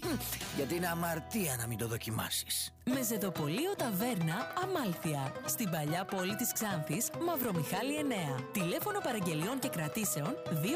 Γιατί είναι αμαρτία να μην το δοκιμάσεις. Μεζεδοπολείο Ταβέρνα Αμάλθεια. Στην παλιά πόλη της Ξάνθης, Μαυρομιχάλη 9. Τηλέφωνο παραγγελιών και κρατήσεων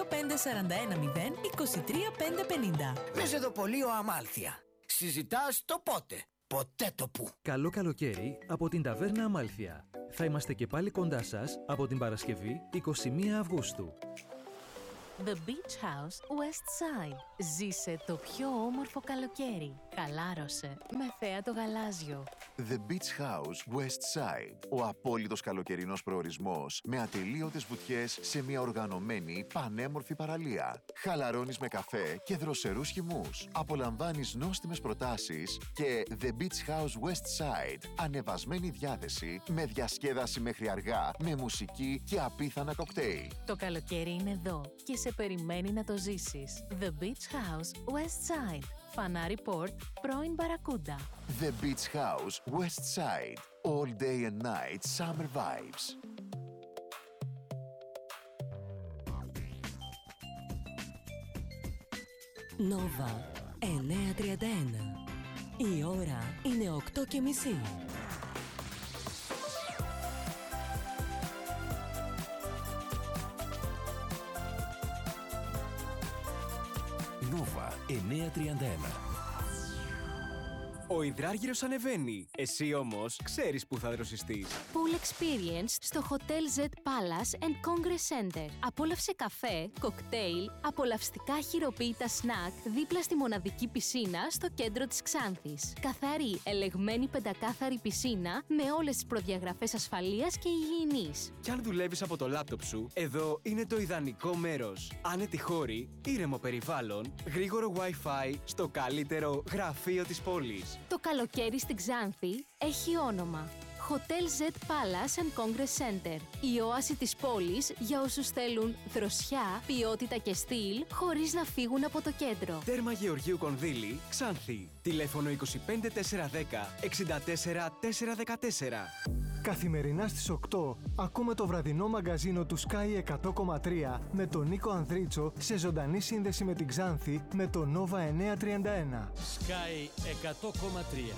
25410 23550. Μεζεδοπολείο Αμάλθεια. Συζητάς το πότε, ποτέ το πού. Καλό καλοκαίρι από την Ταβέρνα Αμάλθεια. Θα είμαστε και πάλι κοντά σας από την Παρασκευή 21 Αυγούστου. The Beach House West Side. Ζήσε το πιο όμορφο καλοκαίρι. Χαλάρωσε με θέα το γαλάζιο. The Beach House West Side. Ο απόλυτος καλοκαιρινός προορισμός με ατελείωτες βουτιές σε μια οργανωμένη πανέμορφη παραλία. Χαλαρώνεις με καφέ και δροσερούς χυμούς. Απολαμβάνεις νόστιμες προτάσεις και The Beach House West Side. Ανεβασμένη διάθεση με διασκέδαση μέχρι αργά, με μουσική και απίθανα κοκτέιλ. Το καλοκαίρι είναι εδώ και σε περιμένει να το ζήσεις. The Beach House West Side. Φανάρι Port, πρώην Μπαρακούντα. The Beach House West Side. All day and night summer vibes. Νόβα 9:31. Η ώρα είναι 8:30. Νόβα 9:31. Ο υδράργυρος ανεβαίνει. Εσύ όμως ξέρεις που θα δροσιστείς. Pool Experience στο Hotel Z Palace and Congress Center. Απόλαυσε καφέ, κοκτέιλ, απολαυστικά χειροποίητα σνακ δίπλα στη μοναδική πισίνα στο κέντρο της Ξάνθης. Καθαρή, ελεγμένη πεντακάθαρη πισίνα με όλες τις προδιαγραφές ασφαλείας και υγιεινής. Κι αν δουλεύεις από το λάπτοπ σου, εδώ είναι το ιδανικό μέρος. Άνετη χώρη, ήρεμο περιβάλλον, γρήγορο Wi-Fi στο καλύτερο γραφείο της πόλης. Το καλοκαίρι στην Ξάνθη έχει όνομα. Hotel Z Palace and Congress Center. Η όαση της πόλης για όσους θέλουν δροσιά, ποιότητα και στυλ, χωρίς να φύγουν από το κέντρο. Τέρμα Γεωργίου Κονδύλη, Ξάνθη. Τηλέφωνο 25 410 64 414. Καθημερινά στις 8 ακούμε το βραδινό μαγκαζίνο του Sky 100,3 με τον Νίκο Ανδρίτσο σε ζωντανή σύνδεση με την Ξάνθη με το Nova 931. Sky 100,3.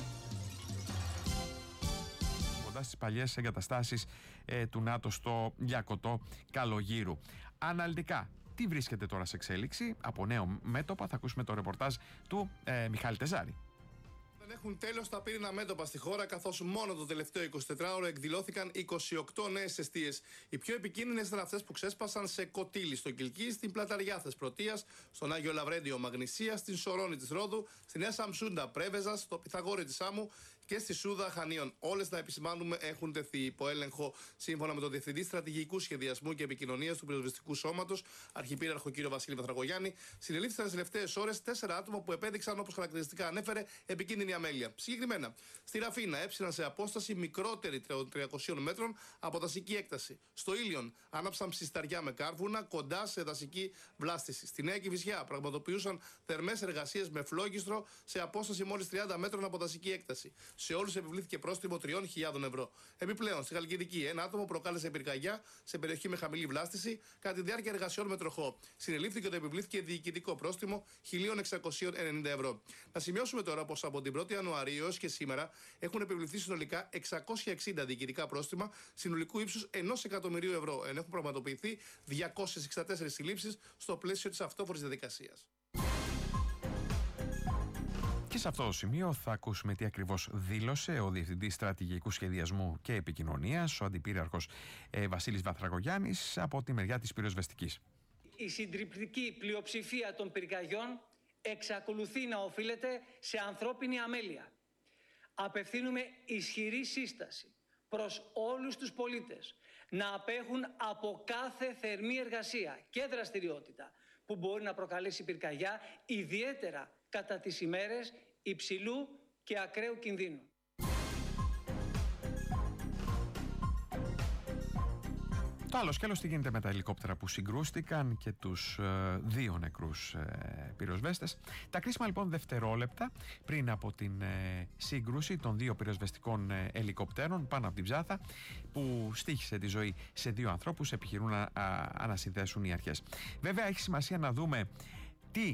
Στις παλιές εγκαταστάσεις του ΝΑΤΟ στο Γιακωτό Καλογύρου. Αναλυτικά, τι βρίσκεται τώρα σε εξέλιξη από νέο μέτωπα, θα ακούσουμε το ρεπορτάζ του Μιχάλη Τεζάρη. Δεν έχουν τέλος τα πύρινα μέτωπα στη χώρα, καθώς μόνο το τελευταίο 24ωρο εκδηλώθηκαν 28 νέες εστίες. Οι πιο επικίνδυνες ήταν αυτές που ξέσπασαν σε Κωτήλη, στο Κιλκί, στην Πλαταριά Θεσπρωτείας, στον Άγιο Λαβρέντιο Μαγνησία, στην Σορώνη της Ρόδου, στη Νέα Σαμσούντα Πρέβεζας, στο Πυθαγόρι της Άμμου και στη Σούδα Χανίων. Όλες, να επισημάνουμε, έχουν τεθεί υπό έλεγχο σύμφωνα με τον Διευθυντή Στρατηγικού Σχεδιασμού και Επικοινωνίας του Πυροσβεστικού Σώματος, Αρχιπύριαρχο κ. Βασίλη Βαθρακογιάννη. Συνελήφθησαν τις τελευταίες ώρες 4 άτομα που επέδειξαν, όπως χαρακτηριστικά ανέφερε, επικίνδυνη αμέλεια. Συγκεκριμένα, στη Ραφίνα έψιναν σε απόσταση μικρότερη των 300 μέτρων από δασική έκταση. Στο Ήλιον άναψαν ψισταριά με κάρβουνα κοντά σε δασική βλάστηση. Στη Νέα Κηφισιά πραγματοποιούσαν θερμές εργασίες με φλόγιστρο σε απόσταση μόλις 30 μέτρων από δασική έκταση. Σε όλους επιβλήθηκε πρόστιμο 3.000 ευρώ. Επιπλέον, στη Χαλκιδική, ένα άτομο προκάλεσε πυρκαγιά σε περιοχή με χαμηλή βλάστηση κατά τη διάρκεια εργασιών με τροχό. Συνελήφθηκε και επιβλήθηκε διοικητικό πρόστιμο 1.690 ευρώ. Να σημειώσουμε τώρα πως από την 1η Ιανουαρίου έως και σήμερα έχουν επιβληθεί συνολικά 660 διοικητικά πρόστιμα συνολικού ύψους 1 εκατομμυρίου ευρώ, ενώ έχουν πραγματοποιηθεί 264 συλλήψεις στο πλαίσιο της αυτόφορης διαδικασίας. Και σε αυτό το σημείο θα ακούσουμε τι ακριβώς δήλωσε ο Διευθυντής Στρατηγικού Σχεδιασμού και Επικοινωνίας, ο Αντιπύριαρχος Βασίλης Βαθρακογιάννης, από τη μεριά της πυροσβεστικής. Η συντριπτική πλειοψηφία των πυρκαγιών εξακολουθεί να οφείλεται σε ανθρώπινη αμέλεια. Απευθύνουμε ισχυρή σύσταση προς όλους τους πολίτες να απέχουν από κάθε θερμή εργασία και δραστηριότητα που μπορεί να προκαλέσει πυρκαγιά, ιδιαίτερα κατά τις ημέρες υψηλού και ακραίου κινδύνου. Το άλλο σκέλος, τι γίνεται με τα ελικόπτερα που συγκρούστηκαν και τους 2 νεκρούς πυροσβέστες. Τα κρίσιμα λοιπόν δευτερόλεπτα πριν από την σύγκρουση των 2 πυροσβεστικών ελικοπτέρων πάνω από την Ψάθα, που στοίχισε τη ζωή σε 2 ανθρώπους, επιχειρούν να ανασυνδέσουν οι αρχές. Βέβαια έχει σημασία να δούμε τι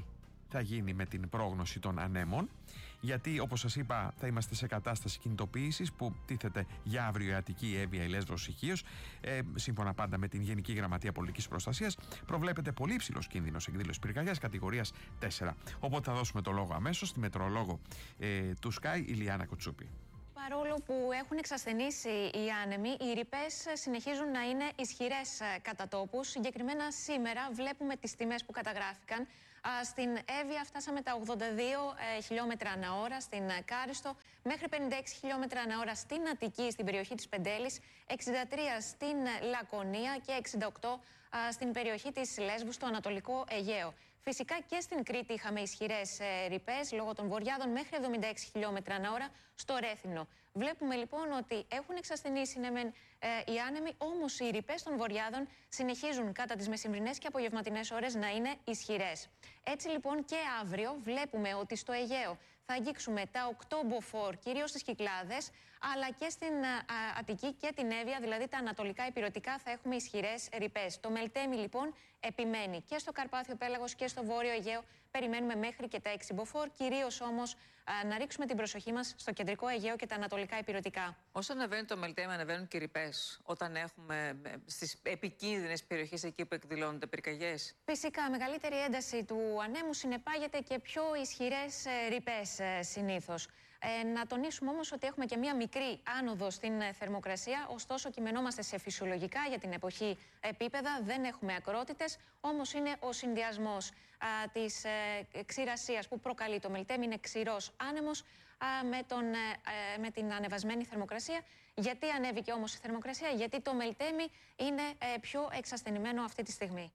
θα γίνει με την πρόγνωση των ανέμων, γιατί όπως σας είπα θα είμαστε σε κατάσταση κινητοποίησης που τίθεται για αύριο η Αττική, η Εύβοια, η Λέσβος, η Χίος. Σύμφωνα πάντα με την Γενική Γραμματεία Πολιτικής Προστασίας, προβλέπεται πολύ υψηλός κίνδυνος εκδήλωσης πυρκαγιάς κατηγορίας 4. Οπότε θα δώσουμε το λόγο αμέσως στη μετεωρολόγο του Sky, Ηλιάνα Κοτσούπη. Παρόλο που έχουν εξασθενήσει οι άνεμοι, οι ρηπές συνεχίζουν να είναι ισχυρές κατά τόπους. Συγκεκριμένα σήμερα βλέπουμε τις τιμές που καταγράφηκαν. Στην Εύβοια φτάσαμε τα 82 χιλιόμετρα ανά ώρα, στην Κάριστο μέχρι 56 χιλιόμετρα ανά ώρα στην Αττική, στην περιοχή της Πεντέλης, 63 στην Λακωνία και 68 στην περιοχή της Λέσβου, στο Ανατολικό Αιγαίο. Φυσικά και στην Κρήτη είχαμε ισχυρές ρηπές λόγω των βορειάδων μέχρι 76 χιλιόμετρα ανά ώρα στο Ρέθυμνο. Βλέπουμε λοιπόν ότι έχουν εξασθενήσει οι άνεμοι, όμως οι ρηπές των βορειάδων συνεχίζουν κατά τις μεσημβρινές και απογευματινές ώρες να είναι ισχυρές. Έτσι λοιπόν και αύριο βλέπουμε ότι στο Αιγαίο θα αγγίξουμε τα 8 μποφόρ, κυρίως στις Κυκλάδες, αλλά και στην Αττική και την Εύβοια, δηλαδή τα ανατολικά ηπειρωτικά, θα έχουμε ισχυρές ρηπές. Το Μελτέμι λοιπόν επιμένει και στο Καρπάθιο Πέλαγος και στο Βόρειο Αιγαίο. Περιμένουμε μέχρι και τα 6 μποφόρ, κυρίως όμως να ρίξουμε την προσοχή μας στο κεντρικό Αιγαίο και τα ανατολικά ηπειρωτικά. Όσο ανεβαίνει το Μελτέμι, ανεβαίνουν και οι ρηπές όταν έχουμε στις επικίνδυνες περιοχές εκεί που εκδηλώνονται πυρκαγιές. Φυσικά, μεγαλύτερη ένταση του ανέμου συνεπάγεται και πιο ισχυρές ρηπές συνήθως. Να τονίσουμε όμως ότι έχουμε και μία μικρή άνοδο στην θερμοκρασία, ωστόσο κειμενόμαστε σε φυσιολογικά για την εποχή επίπεδα, δεν έχουμε ακρότητες, όμως είναι ο συνδυασμός της ξηρασίας που προκαλεί το Μελτέμι, είναι ξηρός άνεμος με την ανεβασμένη θερμοκρασία. Γιατί ανέβηκε όμως η θερμοκρασία? Γιατί το Μελτέμι είναι πιο εξασθενημένο αυτή τη στιγμή.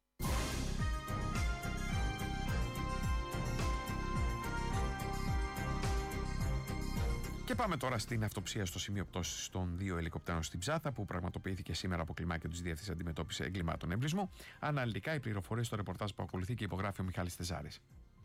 Και πάμε τώρα στην αυτοψία στο σημείο πτώσης των 2 ελικοπτέρων στην Ψάθα, που πραγματοποιήθηκε σήμερα από κλιμάκιο της Διεύθυνσης Αντιμετώπισης Εγκλημάτων Εμπρισμού. Αναλυτικά οι πληροφορίες στο ρεπορτάζ που ακολουθεί και υπογράφει ο Μιχάλης Τεζάρης.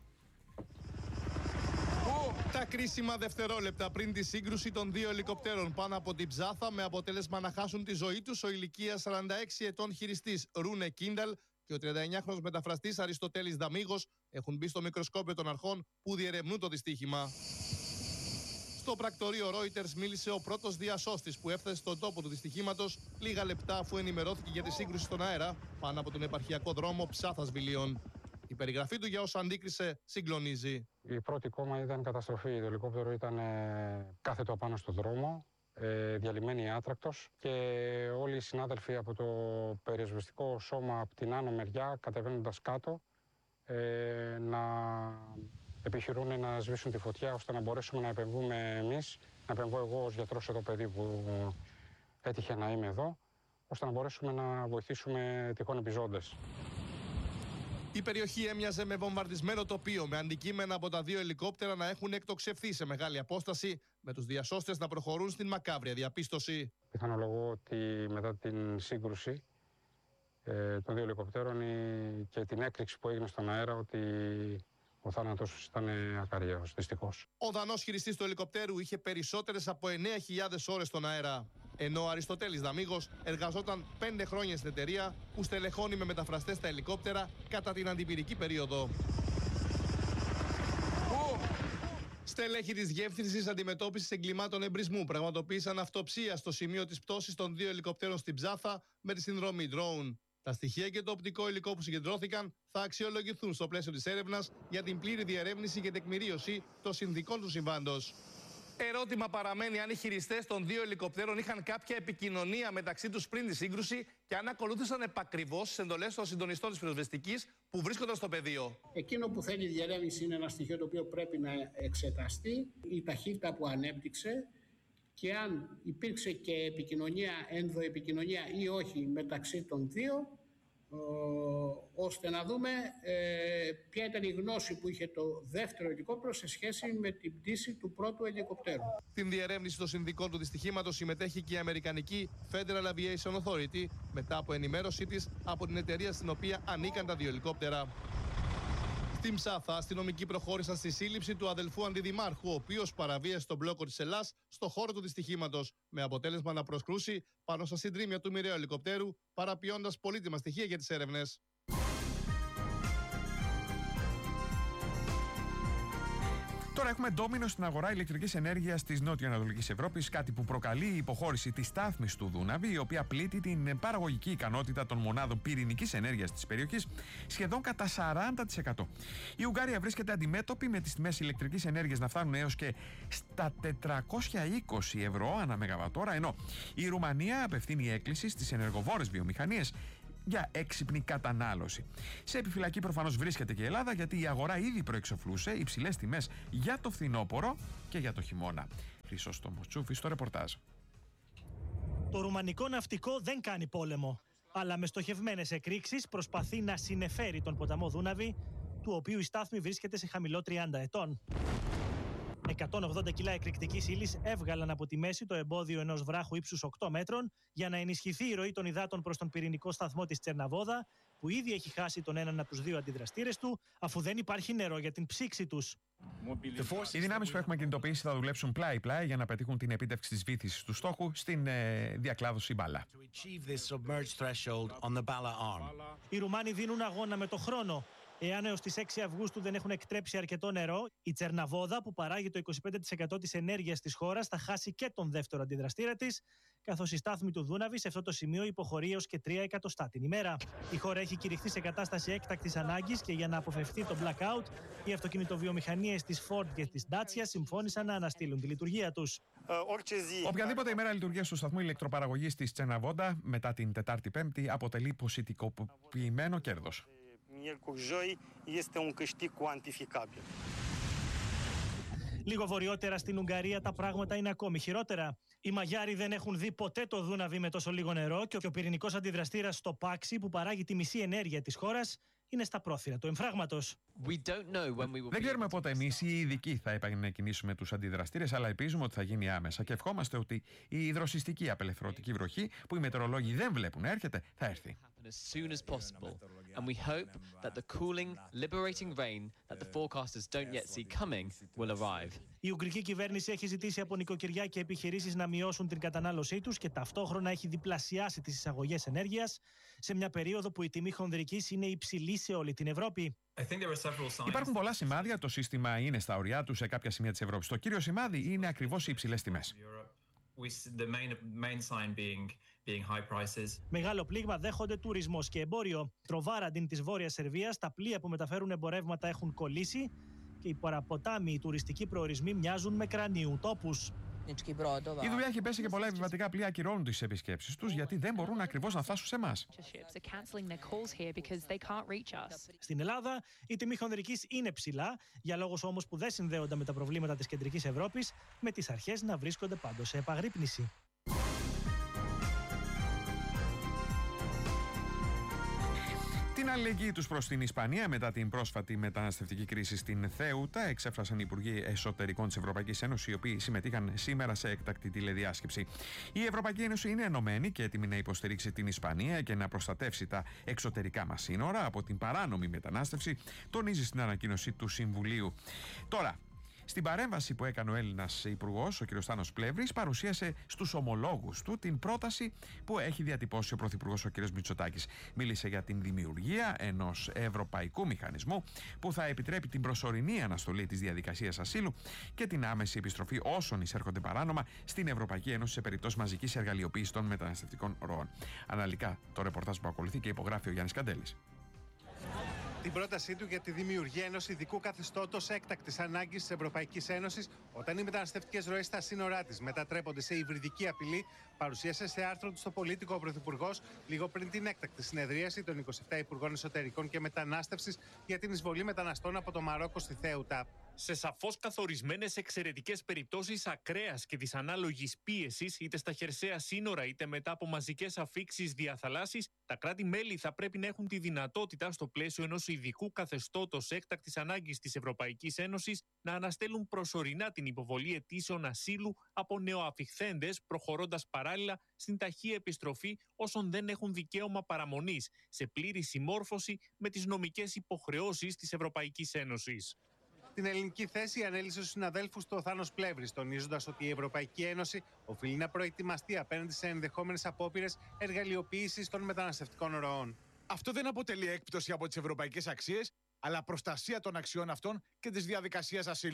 Τα κρίσιμα δευτερόλεπτα πριν τη σύγκρουση των 2 ελικοπτέρων πάνω από την Ψάθα, με αποτέλεσμα να χάσουν τη ζωή τους ο ηλικίας 46 ετών χειριστής Ρούνε Κίνταλ και ο 39χρονος μεταφραστής Αριστοτέλης Δαμίγος, έχουν μπει στο μικροσκόπιο των αρχών που διερευνούν το δυστύχημα. Στο πρακτορείο Reuters μίλησε ο πρώτος διασώστης που έφτασε στον τόπο του δυστυχήματος λίγα λεπτά αφού ενημερώθηκε για τη σύγκρουση στον αέρα πάνω από τον επαρχιακό δρόμο Ψάθας Βιλίων. Η περιγραφή του για όσα αντίκρισε συγκλονίζει. Η πρώτη εικόνα ήταν καταστροφή. Το ελικόπτερο ήταν κάθετο απάνω στο δρόμο, διαλυμένη άτρακτος, και όλοι οι συνάδελφοι από το περιοσβεστικό σώμα από την άνω μεριά, κατεβαίνοντας κάτω, να επιχειρούν να σβήσουν τη φωτιά ώστε να μπορέσουμε να επεμβούμε εμείς, να επεμβώ εγώ ως γιατρός εδώ παιδί που έτυχε να είμαι εδώ, ώστε να μπορέσουμε να βοηθήσουμε τυχόν επιζώντες. Η περιοχή έμοιαζε με βομβαρδισμένο τοπίο, με αντικείμενα από τα 2 ελικόπτερα να έχουν εκτοξευθεί σε μεγάλη απόσταση, με τους διασώστες να προχωρούν στην μακάβρια διαπίστωση. Πιθανολογώ ότι μετά την σύγκρουση των 2 ελικόπτερων και την έκρηξη που έγινε στον αέρα, ότι ο θάνατος ήταν ακαριαίος, δυστυχώς. Ο Δανός χειριστής του ελικοπτέρου είχε περισσότερες από 9.000 ώρες στον αέρα. Ενώ ο Αριστοτέλης Δαμίγος εργαζόταν 5 χρόνια στην εταιρεία που στελεχώνει με μεταφραστές τα ελικόπτερα κατά την αντιπυρική περίοδο. Στελέχη της Διεύθυνσης Αντιμετώπισης Εγκλημάτων Εμπρισμού πραγματοποίησαν αυτοψία στο σημείο της πτώσης των 2 ελικοπτέρων στην Ψάθα με τη συνδρομή drone. Τα στοιχεία και το οπτικό υλικό που συγκεντρώθηκαν θα αξιολογηθούν στο πλαίσιο της έρευνας για την πλήρη διερεύνηση και τεκμηρίωση των συνδικών του συμβάντος. Ερώτημα παραμένει αν οι χειριστές των 2 ελικοπτέρων είχαν κάποια επικοινωνία μεταξύ τους πριν τη σύγκρουση και αν ακολούθησαν επακριβώς τις εντολές των συντονιστών της πυροσβεστικής που βρίσκονταν στο πεδίο. Εκείνο που θέλει διερεύνηση είναι ένα στοιχείο το οποίο πρέπει να εξεταστεί, η ταχύτητα που ανέπτυξε και αν υπήρξε και επικοινωνία, ενδοεπικοινωνία ή όχι μεταξύ των 2, ώστε να δούμε ποια ήταν η γνώση που είχε το δεύτερο ελικόπτερο σε σχέση με την πτήση του πρώτου ελικοπτέρου. Στην διερεύνηση των συνδικών του δυστυχήματος συμμετέχει και η Αμερικανική Federal Aviation Authority μετά από ενημέρωσή της από την εταιρεία στην οποία ανήκαν τα 2 ελικόπτερα. Στην Ψάθα, αστυνομικοί προχώρησαν στη σύλληψη του αδελφού αντιδημάρχου, ο οποίος παραβίασε τον μπλόκο της Ελλάς στο χώρο του δυστυχήματος, με αποτέλεσμα να προσκρούσει πάνω στα συντρίμμια του μοιραίου ελικοπτέρου, παραποιώντας πολύτιμα στοιχεία για τις έρευνες. Τώρα έχουμε ντόμινο στην αγορά ηλεκτρικής ενέργειας της νότιο-ανατολικής Ευρώπης, κάτι που προκαλεί η υποχώρηση της στάθμης του Δούναβη, η οποία πλήττει την παραγωγική ικανότητα των μονάδων πυρηνικής ενέργειας της περιοχής σχεδόν κατά 40%. Η Ουγγαρία βρίσκεται αντιμέτωπη με τις τιμές ηλεκτρικής ενέργειας να φτάνουν έως και στα 420 ευρώ ανά μεγαβατόρα, ενώ η Ρουμανία απευθύνει έκκληση στις ενεργοβόρες βιομηχανίες για έξυπνη κατανάλωση. Σε επιφυλακή προφανώς βρίσκεται και η Ελλάδα, γιατί η αγορά ήδη προεξοφλούσε υψηλές τιμές για το φθινόπωρο και για το χειμώνα. Χρυσόστομος Τσούφης στο ρεπορτάζ. Το ρουμανικό ναυτικό δεν κάνει πόλεμο, αλλά με στοχευμένες εκρήξεις προσπαθεί να συνεφέρει τον ποταμό Δούναβη, του οποίου η στάθμη βρίσκεται σε χαμηλό 30 ετών. 180 κιλά εκρηκτικής ύλης έβγαλαν από τη μέση το εμπόδιο ενός βράχου ύψους 8 μέτρων για να ενισχυθεί η ροή των υδάτων προς τον πυρηνικό σταθμό της Τσερναβόδα, που ήδη έχει χάσει τον έναν από τους δύο αντιδραστήρες του, αφού δεν υπάρχει νερό για την ψήξη τους. Οι δυνάμεις που έχουμε κινητοποιήσει θα δουλέψουν πλάι-πλάι για να πετύχουν την επίτευξη της βύθισης του στόχου στην διακλάδωση Μπάλα. Οι Ρουμάνοι δίνουν αγώνα με το χρόνο. Εάν έως τις 6 Αυγούστου δεν έχουν εκτρέψει αρκετό νερό, η Τσερναβόδα, που παράγει το 25% της ενέργειας της χώρας, θα χάσει και τον δεύτερο αντιδραστήρα της, καθώς η στάθμη του Δούναβη σε αυτό το σημείο υποχωρεί έως και 3 εκατοστά την ημέρα. Η χώρα έχει κηρυχθεί σε κατάσταση έκτακτης ανάγκης και για να αποφευθεί το blackout, οι αυτοκινητοβιομηχανίες της Ford και της Dacia συμφώνησαν να αναστείλουν τη λειτουργία τους. Οποιαδήποτε ημέρα λειτουργίας του σταθμού ηλεκτροπαραγωγής της Τσερναβόντα μετά την Τετάρτη-Πέμπτη αποτελεί ποσοτικοποιημένο κέρδος. Λίγο βορειότερα στην Ουγγαρία τα πράγματα είναι ακόμη χειρότερα. Οι Μαγιάροι δεν έχουν δει ποτέ το Δούναβι με τόσο λίγο νερό και ο πυρηνικός αντιδραστήρας στο Πάξι, που παράγει τη μισή ενέργεια της χώρας, είναι στα πρόθυρα του εμφράγματος. Δεν ξέρουμε πότε εμείς οι ειδικοί θα επανεκκινήσουμε τους αντιδραστήρες, αλλά ελπίζουμε ότι θα γίνει άμεσα και ευχόμαστε ότι η υδροσυστική απελευθερωτική βροχή, που οι μετεωρολόγοι δεν βλέπουν να έρχεται, θα έρθει. As soon as possible, and we hope that the cooling, liberating rain that the forecasters don't yet see coming will arrive. Η Ουγγρική κυβέρνηση έχει ζητήσει από νοικοκυριά και επιχειρήσεις να μειώσουν την κατανάλωσή τους και ταυτόχρονα έχει διπλασιάσει τις εισαγωγές ενέργειας σε μια περίοδο που η τιμή χονδρικής είναι υψηλή σε όλη την Ευρώπη. Υπάρχουν πολλά σημάδια, το σύστημα είναι στα ωριά του σε κάποια σημεία της Ευρώπης. Το κύριο σημάδι είναι ακριβώς οι υψηλές τιμές. Μεγάλο πλήγμα δέχονται τουρισμός και εμπόριο. Τροβάραντιν της Βόρειας Σερβίας, τα πλοία που μεταφέρουν εμπορεύματα έχουν κολλήσει και οι παραποτάμιοι τουριστικοί προορισμοί μοιάζουν με κρανίου τόπους. Η δουλειά έχει πέσει και πολλά επιβατικά πλοία ακυρώνουν τις επισκέψεις τους γιατί δεν μπορούν ακριβώς να φτάσουν σε εμάς. Στην Ελλάδα, η τιμή χονδρικής είναι ψηλά, για λόγους όμως που δεν συνδέονται με τα προβλήματα της κεντρικής Ευρώπης, με τις αρχές να βρίσκονται πάντως σε επαγρύπνηση. Την αλληλεγγύη τους προς την Ισπανία μετά την πρόσφατη μεταναστευτική κρίση στην Θέουτα εξέφρασαν οι Υπουργοί Εσωτερικών της Ευρωπαϊκής Ένωσης, οι οποίοι συμμετείχαν σήμερα σε έκτακτη τηλεδιάσκεψη. Η Ευρωπαϊκή Ένωση είναι ενωμένη και έτοιμη να υποστηρίξει την Ισπανία και να προστατεύσει τα εξωτερικά μας σύνορα από την παράνομη μετανάστευση, τονίζει στην ανακοίνωση του Συμβουλίου. Τώρα, στην παρέμβαση που έκανε ο Έλληνας Υπουργός, ο κ. Στάνος Πλεύρης, παρουσίασε στους ομολόγους του την πρόταση που έχει διατυπώσει ο Πρωθυπουργός, ο κ. Μητσοτάκης. Μίλησε για την δημιουργία ενός ευρωπαϊκού μηχανισμού που θα επιτρέπει την προσωρινή αναστολή της διαδικασίας ασύλου και την άμεση επιστροφή όσων εισέρχονται παράνομα στην Ευρωπαϊκή Ένωση σε περιπτώσεις μαζικής εργαλειοποίησης των μεταναστευτικών ροών. Αναλυτικά το ρεπορτάζ που ακολουθεί και υπογράφει ο Γιάννης Καντέλης. Την πρότασή του για τη δημιουργία ενός ειδικού καθεστώτος έκτακτης ανάγκης της Ευρωπαϊκής Ένωσης όταν οι μεταναστευτικές ροές στα σύνορά της μετατρέπονται σε υβριδική απειλή, παρουσίασε σε άρθρο του στο Πολίτικο ο Πρωθυπουργός λίγο πριν την έκτακτη συνεδρίαση των 27 Υπουργών Εσωτερικών και Μετανάστευσης για την εισβολή μεταναστών από το Μαρόκο στη Θέουτα. Σε σαφώς καθορισμένες εξαιρετικές περιπτώσεις ακραίας και δυσανάλογης πίεσης, είτε στα χερσαία σύνορα είτε μετά από μαζικές αφίξεις διαθαλάσσης, τα κράτη-μέλη θα πρέπει να έχουν τη δυνατότητα, στο πλαίσιο ενός ειδικού καθεστώτος έκτακτης ανάγκης της Ευρωπαϊκής Ένωσης, να αναστέλουν προσωρινά την υποβολή αιτήσεων ασύλου από νεοαφιχθέντες, προχωρώντας παράλληλα στην ταχεία επιστροφή όσων δεν έχουν δικαίωμα παραμονής, σε πλήρη συμμόρφωση με τις νομικές υποχρεώσεις της Ευρωπαϊκής Ένωσης. Την ελληνική θέση ανέλησε στους συναδέλφους του ο Θάνος Πλεύρης, τονίζοντας ότι η Ευρωπαϊκή Ένωση οφείλει να προετοιμαστεί απέναντι σε ενδεχόμενες απόπειρες εργαλειοποίησης των μεταναστευτικών ροών. Αυτό δεν αποτελεί έκπτωση από τις ευρωπαϊκές αξίες, αλλά προστασία των αξιών αυτών και της διαδικασίας ασύλου.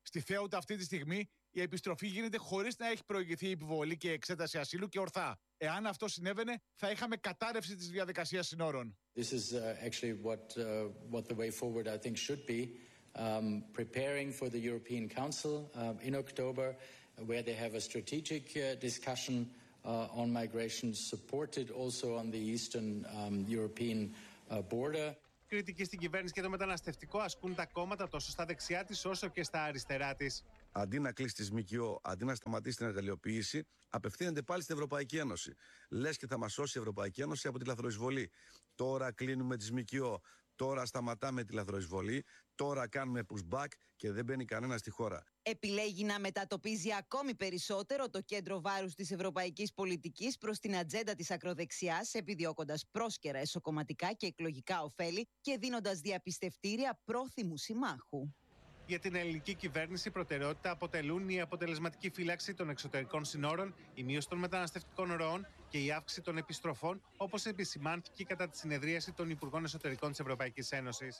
Στη Θέουτα αυτή τη στιγμή η επιστροφή γίνεται χωρίς να έχει προηγηθεί η επιβολή και η εξέταση ασύλου και ορθά. Εάν αυτό συνέβαινε, θα είχαμε κατάρρευση της διαδικασίας συνόρων. This is actually what the way forward I think should be. Preparing for the European Council in October, where they have a strategic discussion on migration, supported also on the Eastern European border. Κριτική στην κυβέρνηση και το μεταναστευτικό ασκούν τα κόμματα τόσο στα δεξιά της όσο και στα αριστερά της. Αντί να κλείσει τις ΜΚΟ, αντί να σταματήσει την εργαλειοποίηση, απευθύνεται πάλι στην Ευρωπαϊκή Ένωση. Λες και θα μας σώσει η Ευρωπαϊκή Ένωση από τη λαθροεισβολή. Τώρα κλείνουμε τις ΜΚΟ. Τώρα σταματάμε τη λαθροεισβολή. Τώρα κάνουμε pushback και δεν μπαίνει κανένα στη χώρα. Επιλέγει να μετατοπίζει ακόμη περισσότερο το κέντρο βάρους της ευρωπαϊκής πολιτικής προς την ατζέντα της ακροδεξιάς, επιδιώκοντας πρόσκαιρα εσωκομματικά και εκλογικά ωφέλη και δίνοντας διαπιστευτήρια πρόθυμου συμμάχου. Για την ελληνική κυβέρνηση, προτεραιότητα αποτελούν η αποτελεσματική φύλαξη των εξωτερικών συνόρων, η μείωση των μεταναστευτικών ροών και η αύξηση των επιστροφών, όπως επισημάνθηκε κατά τη συνεδρίαση των Υπουργών Εσωτερικών της Ευρωπαϊκής Ένωσης.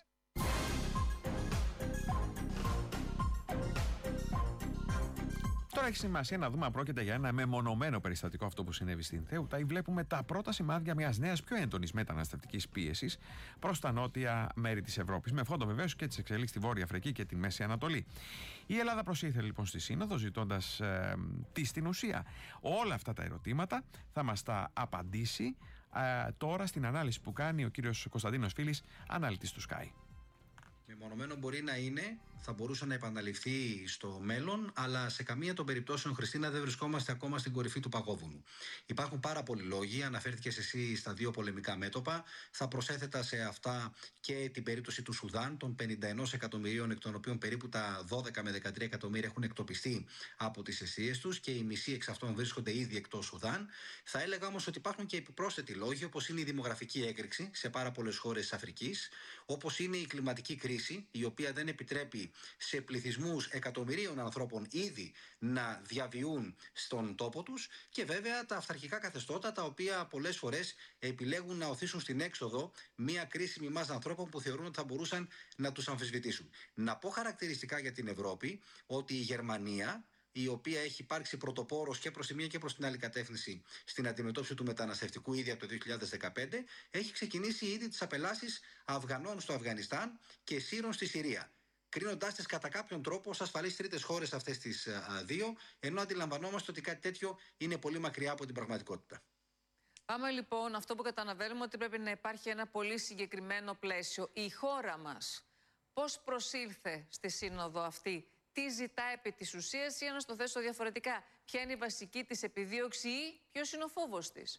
Τώρα έχει σημασία να δούμε αν πρόκειται για ένα μεμονωμένο περιστατικό αυτό που συνέβη στην Θέουτα ή βλέπουμε τα πρώτα σημάδια μιας νέας πιο έντονης μεταναστευτικής πίεσης προς τα νότια μέρη της Ευρώπης, με φόντο βεβαίως και τις εξελίξεις στη Βόρεια Αφρική και τη Μέση Ανατολή. Η Ελλάδα προσήλθε λοιπόν στη Σύνοδο ζητώντας τι στην ουσία. Όλα αυτά τα ερωτήματα θα μας τα απαντήσει τώρα στην ανάλυση που κάνει ο κύριος Κωνσταντίνος Φίλης, αναλυτής του Sky. Μεμονωμένο μπορεί να είναι, θα μπορούσε να επαναληφθεί στο μέλλον, αλλά σε καμία των περιπτώσεων, Χριστίνα, δεν βρισκόμαστε ακόμα στην κορυφή του παγόβουνου. Υπάρχουν πάρα πολλοί λόγοι, αναφέρθηκες εσύ στα δύο πολεμικά μέτωπα. Θα προσέθετα σε αυτά και την περίπτωση του Σουδάν, των 51 εκατομμυρίων, εκ των οποίων περίπου τα 12 με 13 εκατομμύρια έχουν εκτοπιστεί από τις αιστείες τους και οι μισοί εξ αυτών βρίσκονται ήδη εκτός Σουδάν. Θα έλεγα όμως ότι υπάρχουν και επιπρόσθετοι λόγοι, όπως είναι η δημογραφική έκρηξη σε πάρα πολλές χώρες της Αφρικής, όπως είναι η κλιματική κρίση, η οποία δεν επιτρέπει σε πληθυσμούς εκατομμυρίων ανθρώπων ήδη να διαβιούν στον τόπο τους, και βέβαια τα αυταρχικά καθεστώτα, τα οποία πολλές φορές επιλέγουν να οθήσουν στην έξοδο μια κρίσιμη μάζα ανθρώπων που θεωρούν ότι θα μπορούσαν να τους αμφισβητήσουν. Να πω χαρακτηριστικά για την Ευρώπη ότι η Γερμανία, η οποία έχει υπάρξει πρωτοπόρος και προς τη μία και προς την άλλη κατεύθυνση στην αντιμετώπιση του μεταναστευτικού ήδη από το 2015, έχει ξεκινήσει ήδη τις απελάσεις Αφγανών στο Αφγανιστάν και Σύρων στη Συρία, κρίνοντάς τις κατά κάποιον τρόπο ως ασφαλείς τρίτες χώρες αυτές τις δύο, ενώ αντιλαμβανόμαστε ότι κάτι τέτοιο είναι πολύ μακριά από την πραγματικότητα. Πάμε λοιπόν, αυτό που καταλαβαίνουμε ότι πρέπει να υπάρχει ένα πολύ συγκεκριμένο πλαίσιο. Η χώρα μας πώς προσήλθε στη σύνοδο αυτή, τι ζητά επί της ουσίας, ή να το θέσω διαφορετικά, ποια είναι η βασική της επιδίωξη ή ποιος είναι ο φόβος της?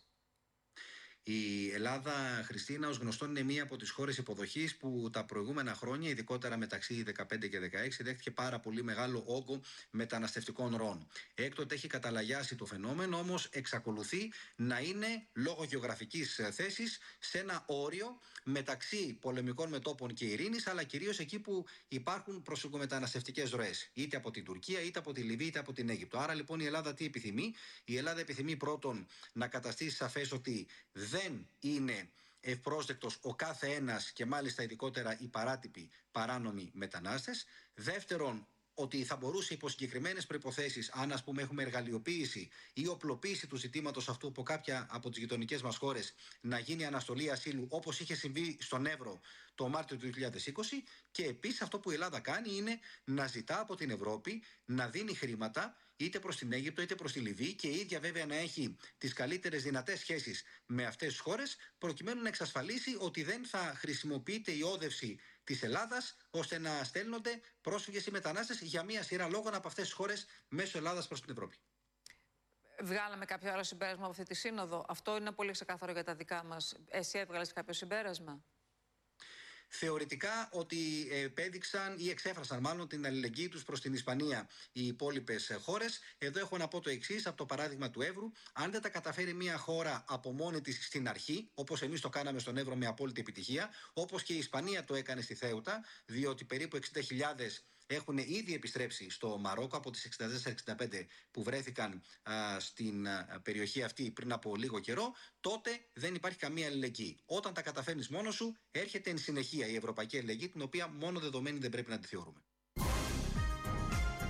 Η Ελλάδα, Χριστίνα, ως γνωστόν, είναι μία από τις χώρες υποδοχής που τα προηγούμενα χρόνια, ειδικότερα μεταξύ 15 και 16, δέχτηκε πάρα πολύ μεγάλο όγκο μεταναστευτικών ροών. Έκτοτε έχει καταλαγιάσει το φαινόμενο, όμως εξακολουθεί να είναι, λόγω γεωγραφικής θέσης, σε ένα όριο μεταξύ πολεμικών μετώπων και ειρήνης, αλλά κυρίως εκεί που υπάρχουν προσφυγομεταναστευτικές ροές, είτε από την Τουρκία, είτε από τη Λιβύη, είτε από την Αίγυπτο. Άρα λοιπόν η Ελλάδα τι επιθυμεί? Η Ελλάδα επιθυμεί πρώτον να καταστήσει σαφές ότι δεν είναι ευπρόσδεκτος ο κάθε ένας, και μάλιστα ειδικότερα οι παράτυποι παράνομοι μετανάστες. Δεύτερον, ότι θα μπορούσε υπό συγκεκριμένες προϋποθέσεις, αν ας πούμε έχουμε εργαλειοποίηση ή οπλοποίηση του ζητήματος αυτού από κάποια από τις γειτονικές μας χώρες, να γίνει αναστολή ασύλου, όπως είχε συμβεί στον Εύρο το Μάρτιο του 2020. Και επίσης αυτό που η Ελλάδα κάνει είναι να ζητά από την Ευρώπη να δίνει χρήματα είτε προς την Αίγυπτο είτε προς τη Λιβύη, και η ίδια βέβαια να έχει τις καλύτερες δυνατές σχέσεις με αυτές τις χώρες, προκειμένου να εξασφαλίσει ότι δεν θα χρησιμοποιείται η όδευση της Ελλάδας ώστε να στέλνονται πρόσφυγες ή μετανάστες για μία σειρά λόγων από αυτές τις χώρες μέσω Ελλάδας προς την Ευρώπη. Βγάλαμε κάποιο άλλο συμπέρασμα από αυτή τη σύνοδο? Αυτό είναι πολύ ξεκάθαρο για τα δικά μας. Εσύ έβγαλες κάποιο συμπέρασμα? Θεωρητικά ότι επέδειξαν ή εξέφρασαν μάλλον την αλληλεγγύη τους προς την Ισπανία οι υπόλοιπες χώρες. Εδώ έχω να πω το εξής, από το παράδειγμα του Εύρου. Αν δεν τα καταφέρει μια χώρα από μόνη της στην αρχή, όπως εμείς το κάναμε στον Εύρο με απόλυτη επιτυχία, όπως και η Ισπανία το έκανε στη Θέουτα, διότι περίπου 60.000 έχουν ήδη επιστρέψει στο Μαρόκο από τις 64-65 που βρέθηκαν στην περιοχή αυτή πριν από λίγο καιρό, τότε δεν υπάρχει καμία αλληλεγγύη. Όταν τα καταφέρνεις μόνος σου, έρχεται εν συνεχεία η ευρωπαϊκή αλληλεγγύη, την οποία μόνο δεδομένη δεν πρέπει να τη θεωρούμε.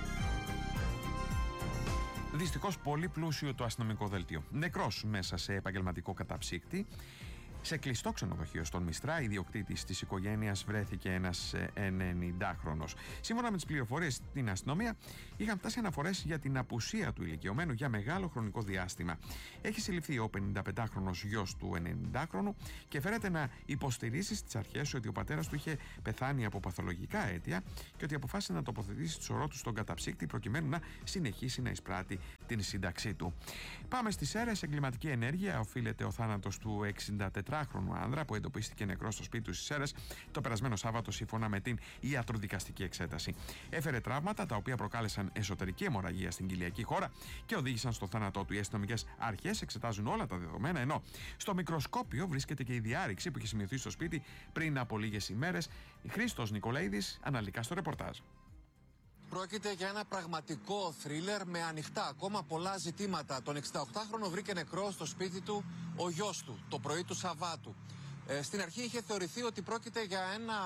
Δυστυχώς πολύ πλούσιο το αστυνομικό δελτίο. Νεκρός μέσα σε επαγγελματικό καταψύκτη. Σε κλειστό ξενοδοχείο στον Μιστρά, ιδιοκτήτης της οικογένειας βρέθηκε ένας 90χρονος. Σύμφωνα με τις πληροφορίες στην αστυνομία, είχαν φτάσει αναφορές για την απουσία του ηλικιωμένου για μεγάλο χρονικό διάστημα. Έχει συλληφθεί ο 55χρονος γιος του 90χρονου και φέρεται να υποστηρίζει στις αρχές ότι ο πατέρας του είχε πεθάνει από παθολογικά αίτια και ότι αποφάσισε να τοποθετήσει το σωρό του στον καταψύκτη προκειμένου να συνεχίσει να εισπράττει την σύνταξή του. Πάμε στις Σέρρες. Εγκληματική ενέργεια οφείλεται ο θάνατος του 64χρονου άνδρα που εντοπίστηκε νεκρός στο σπίτι του στις Σέρρες το περασμένο Σάββατο, σύμφωνα με την ιατροδικαστική εξέταση. Έφερε τραύματα τα οποία προκάλεσαν εσωτερική αιμορραγία στην κοιλιακή χώρα και οδήγησαν στο θάνατό του. Οι αστυνομικές αρχές εξετάζουν όλα τα δεδομένα, ενώ στο μικροσκόπιο βρίσκεται και η διάρρηξη που είχε σημειωθεί στο σπίτι πριν από λίγες ημέρες. Χρήστος Νικολαίδης αναλυτικά στο ρεπορτάζ. Πρόκειται για ένα πραγματικό θρίλερ με ανοιχτά ακόμα πολλά ζητήματα. Τον 68χρονο βρήκε νεκρό στο σπίτι του ο γιος του το πρωί του Σαββάτου. Στην αρχή είχε θεωρηθεί ότι πρόκειται για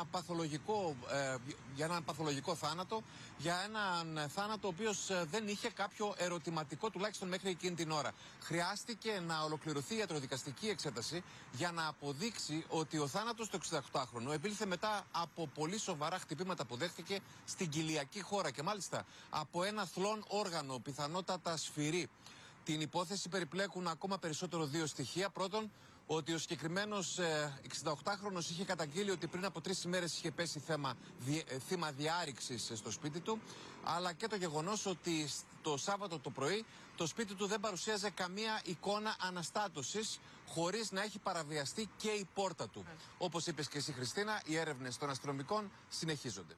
έναν παθολογικό θάνατο, για έναν θάνατο ο οποίος δεν είχε κάποιο ερωτηματικό, τουλάχιστον μέχρι εκείνη την ώρα. Χρειάστηκε να ολοκληρωθεί η ιατροδικαστική εξέταση για να αποδείξει ότι ο θάνατος του 68χρονου επήλθε μετά από πολύ σοβαρά χτυπήματα που δέχτηκε στην κοιλιακή χώρα και μάλιστα από ένα θλόν όργανο, πιθανότατα σφυρί. Την υπόθεση περιπλέκουν ακόμα περισσότερο δύο στοιχεία. Πρώτον, ότι ο συγκεκριμένος 68χρονος είχε καταγγείλει ότι πριν από 3 ημέρες είχε πέσει θύμα διάρρηξης στο σπίτι του, αλλά και το γεγονός ότι το Σάββατο το πρωί το σπίτι του δεν παρουσίαζε καμία εικόνα αναστάτωσης, χωρίς να έχει παραβιαστεί και η πόρτα του. Όπως είπες και εσύ, Χριστίνα, οι έρευνες των αστυνομικών συνεχίζονται.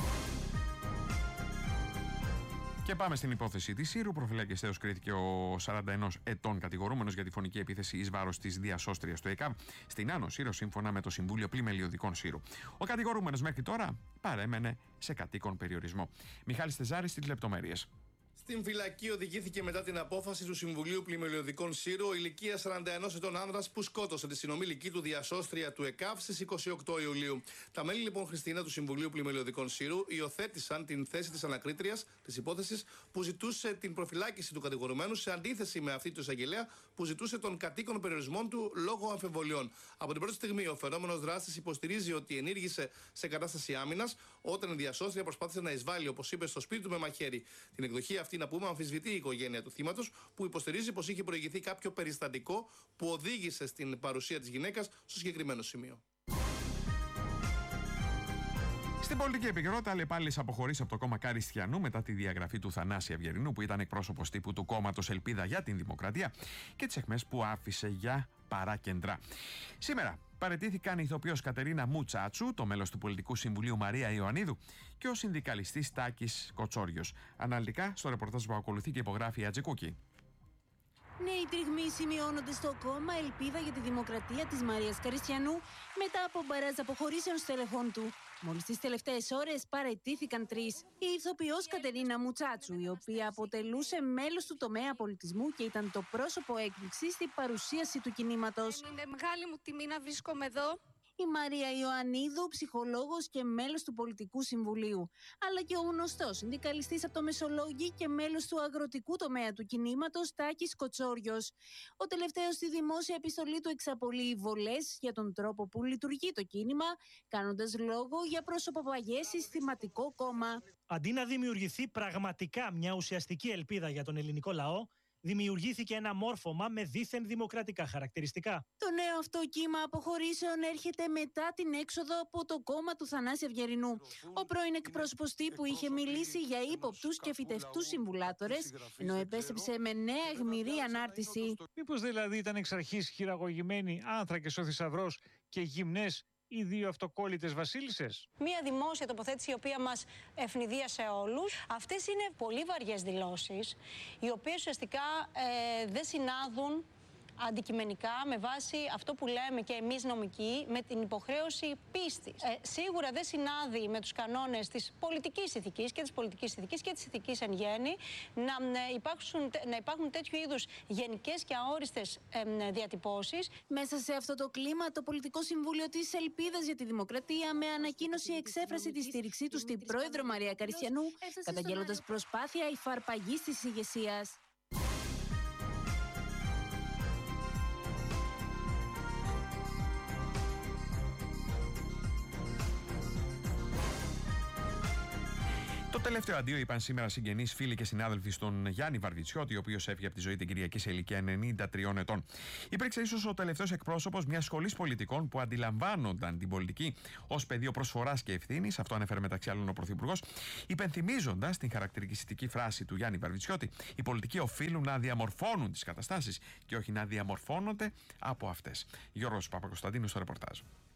Και πάμε στην υπόθεση της Σύρου. Προφυλακιστέως κρίθηκε ο 41 ετών κατηγορούμενος για τη φωνική επίθεση εις βάρος της διασώστριας του ΕΚΑΒ στην Άνω Σύρο, σύμφωνα με το Συμβούλιο Πλημελιωδικών Σύρου. Ο κατηγορούμενος μέχρι τώρα παρέμενε σε κατοίκον περιορισμό. Μιχάλης Τεζάρης στις λεπτομέρειες. Στην φυλακή οδηγήθηκε μετά την απόφαση του Συμβουλίου Πλημελιωδικών Σύρου ο ηλικίας 41 ετών άνδρας που σκότωσε τη συνομήλικη του διασώστρια του ΕΚΑΒ στις 28 Ιουλίου. Τα μέλη λοιπόν, Χριστίνα, του Συμβουλίου Πλημελιωδικών Σύρου υιοθέτησαν την θέση της ανακρίτριας της υπόθεσης που ζητούσε την προφυλάκηση του κατηγορουμένου, σε αντίθεση με αυτή του εισαγγελέα που ζητούσε τον κατοίκον περιορισμών του λόγω αμφιβολιών. Από την πρώτη στιγμή, ο φαινόμενος δράστης υποστηρίζει ότι ενήργησε σε κατάσταση άμυνας όταν η διασώστρια προσπάθησε να εισβάλλει, όπως είπε, στο σπίτι του με μαχαίρι. Την εκδοχή αυτή, να πούμε, αμφισβητεί η οικογένεια του θύματος, που υποστηρίζει πως είχε προηγηθεί κάποιο περιστατικό που οδήγησε στην παρουσία της γυναίκας στο συγκεκριμένο σημείο. Στην πολιτική επικαιρότητα, αλλεπάλληλες αποχωρήσει από το κόμμα Καριστιανού μετά τη διαγραφή του Θανάση Αυγερινού, που ήταν εκπρόσωπος τύπου του κόμματος Ελπίδα για την Δημοκρατία, και τις αιχμές που άφησε για παράκεντρα. Σήμερα παραιτήθηκαν η ηθοποιός Κατερίνα Μουτσάτσου, το μέλος του Πολιτικού Συμβουλίου Μαρία Ιωαννίδου και ο συνδικαλιστής Τάκης Κοτσόριος. Αναλυτικά στο ρεπορτάζ που ακολουθεί και υπογράφει η Ατζικούκη. Νέοι τριγμοί σημειώνονται στο κόμμα Ελπίδα για τη Δημοκρατία της Μαρίας Καριστιανού μετά από μπαράζ αποχωρήσεων στελεχών του. Μόλις τις τελευταίες ώρες παραιτήθηκαν 3. Η ηθοποιός Κατερίνα Μουτσάτσου, η οποία αποτελούσε μέλος του τομέα πολιτισμού και ήταν το πρόσωπο έκπληξης στην παρουσίαση του κινήματος. Είναι μεγάλη μου τιμή να βρίσκομαι εδώ. Η Μαρία Ιωαννίδου, ψυχολόγος και μέλος του Πολιτικού Συμβουλίου, αλλά και ο γνωστός συνδικαλιστής από το Μεσολόγγι και μέλος του αγροτικού τομέα του κινήματος Τάκης Κοτσόριος. Ο τελευταίος στη δημόσια επιστολή του εξαπολύει βολές για τον τρόπο που λειτουργεί το κίνημα, κάνοντας λόγο για προσωποπαγές συστηματικό κόμμα. Αντί να δημιουργηθεί πραγματικά μια ουσιαστική ελπίδα για τον ελληνικό λαό, δημιουργήθηκε ένα μόρφωμα με δίθεν δημοκρατικά χαρακτηριστικά. Το νέο αυτό κύμα αποχωρήσεων έρχεται μετά την έξοδο από το κόμμα του Θανάση Αυγερινού. Ο πρώην εκπρόσωπος τύπου είχε μιλήσει για ύποπτους και φυτευτούς συμβουλάτορες, ενώ επέστρεψε με νέα αιχμηρή ανάρτηση. Μήπως δηλαδή ήταν εξ αρχής χειραγωγημένοι άνθρακες ο θησαυρός και γυμνές οι 2 αυτοκόλλητες βασίλισσες? Μία δημόσια τοποθέτηση η οποία μας ευνηδίασε όλους. Αυτές είναι πολύ βαριές δηλώσεις, οι οποίες ουσιαστικά δεν συνάδουν αντικειμενικά με βάση αυτό που λέμε και εμείς νομικοί με την υποχρέωση πίστης. Σίγουρα δεν συνάδει με τους κανόνες της πολιτικής ηθικής και της πολιτικής ηθικής και της ηθικής εν γέννη να υπάρχουν τέτοιου είδους γενικές και αόριστες διατυπώσεις. Μέσα σε αυτό το κλίμα, το Πολιτικό Συμβούλιο της Ελπίδας για τη Δημοκρατία με ανακοίνωση εξέφρασε τη στήριξή του στην πρόεδρο Μαρία Καριστιανού, καταγγέλλοντας προσπάθεια υφαρπαγής της ηγεσίας. τελευταίο αντίο είπαν σήμερα συγγενείς, φίλοι και συνάδελφοι στον Γιάννη Βαρβιτσιώτη, ο οποίος έφυγε από τη ζωή την Κυριακή σε ηλικία 93 ετών. Υπήρξε ίσως ο τελευταίος εκπρόσωπος μιας σχολής πολιτικών που αντιλαμβάνονταν την πολιτική ως πεδίο προσφοράς και ευθύνης, αυτό ανέφερε μεταξύ άλλων ο Πρωθυπουργός, υπενθυμίζοντας την χαρακτηριστική φράση του Γιάννη Βαρβιτσιώτη: οι πολιτικοί οφείλουν να διαμορφώνουν τις καταστάσεις και όχι να διαμορφώνονται από αυτές. Γιώργος Παπακοσταντίνου στο ρεπορτάζ.